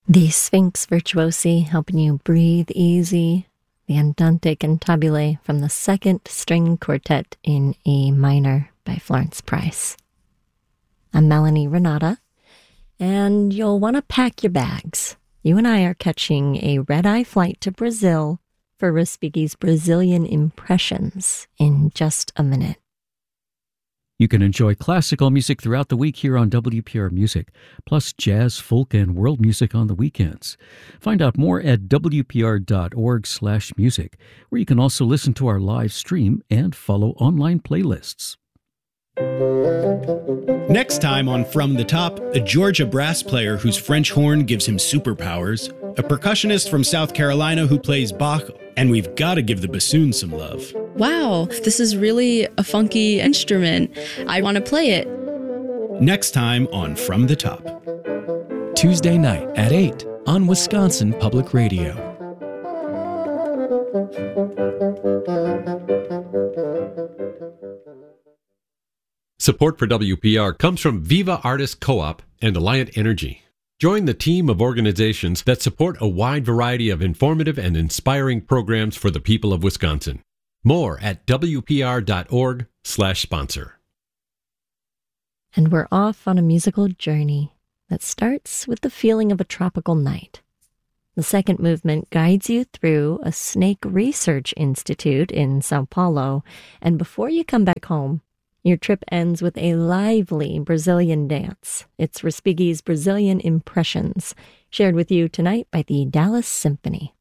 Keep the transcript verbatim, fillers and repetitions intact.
The Sphinx Virtuosi helping you breathe easy. The Andante Cantabile from the Second String Quartet in E minor by Florence Price. I'm Melanie Renata, and you'll want to pack your bags. You and I are catching a red-eye flight to Brazil for Respighi's Brazilian Impressions in just a minute. You can enjoy classical music throughout the week here on W P R Music, plus jazz, folk, and world music on the weekends. Find out more at W P R dot org slash music, where you can also listen to our live stream and follow online playlists. Next time on From the Top, a Georgia brass player whose French horn gives him superpowers, a percussionist from South Carolina who plays Bach, and we've got to give the bassoon some love. Wow, this is really a funky instrument. I want to play it. Next time on From the Top. Tuesday night at eight on Wisconsin Public Radio. Support for W P R comes from Viva Artist Co-op and Alliant Energy. Join the team of organizations that support a wide variety of informative and inspiring programs for the people of Wisconsin. More at W P R dot org slash sponsor. And we're off on a musical journey that starts with the feeling of a tropical night. The second movement guides you through a snake research institute in Sao Paulo, and before you come back home, your trip ends with a lively Brazilian dance. It's Respighi's Brazilian Impressions, shared with you tonight by the Dallas Symphony.